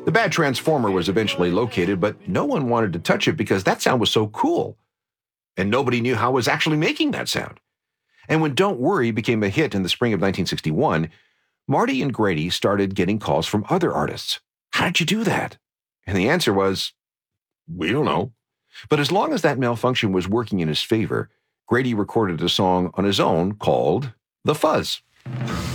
The bad transformer was eventually located, but no one wanted to touch it because that sound was so cool. And nobody knew how it was actually making that sound. And when Don't Worry became a hit in the spring of 1961, Marty and Grady started getting calls from other artists. How did you do that? And the answer was, we don't know. But as long as that malfunction was working in his favor, Grady recorded a song on his own called The Fuzz.